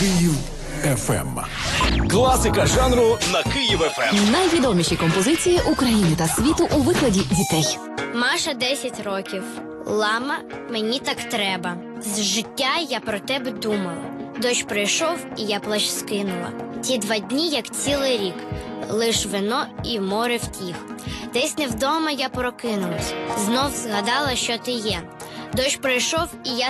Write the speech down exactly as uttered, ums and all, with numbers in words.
Київ еф ем. Класика жанру на Київ еф ем. Найвідоміші композиції України та світу у викладі дітей. Маша десять років. Лама, мені так треба. З життя я про тебе думала. Дощ прийшов, і я плащ скинула. Ті два дні, як цілий рік. Лиш вино і море втіх. Десь не вдома я прокинулась. Знов згадала, що ти є. Дощ прийшов, і я